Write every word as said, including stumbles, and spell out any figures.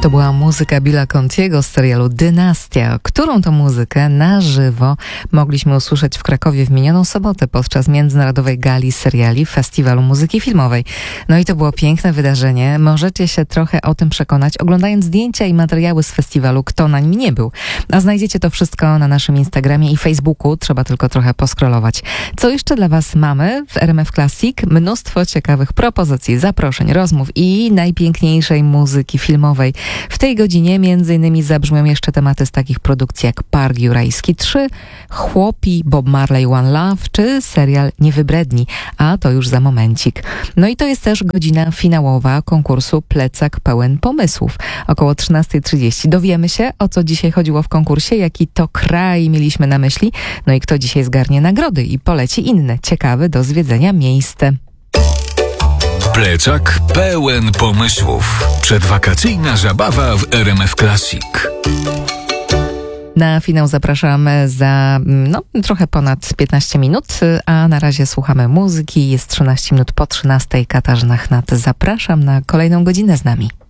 To była muzyka Billa Contiego z serialu Dynastia, którą to muzykę na żywo mogliśmy usłyszeć w Krakowie w minioną sobotę podczas międzynarodowej gali seriali Festiwalu Muzyki Filmowej. No i to było piękne wydarzenie. Możecie się trochę o tym przekonać, oglądając zdjęcia i materiały z festiwalu, kto na nim nie był. A znajdziecie to wszystko na naszym Instagramie i Facebooku. Trzeba tylko trochę poskrolować. Co jeszcze dla Was mamy w R M F Classic? Mnóstwo ciekawych propozycji, zaproszeń, rozmów i najpiękniejszej muzyki filmowej. W tej godzinie między innymi zabrzmią jeszcze tematy z takich produkcji jak Park Jurajski trzy, Chłopi, Bob Marley One Love czy serial Niewybredni, a to już za momencik. No i to jest też godzina finałowa konkursu Plecak pełen pomysłów. Około trzynasta trzydzieści. Dowiemy się, o co dzisiaj chodziło w konkursie, jaki to kraj mieliśmy na myśli, no i kto dzisiaj zgarnie nagrody i poleci inne ciekawe do zwiedzenia miejsce. Plecak pełen pomysłów. Przedwakacyjna zabawa w R M F Classic. Na finał zapraszam za no, trochę ponad piętnaście minut, a na razie słuchamy muzyki. Jest trzynaście minut po trzynastej. Katarzyna Chnat. Zapraszam na kolejną godzinę z nami.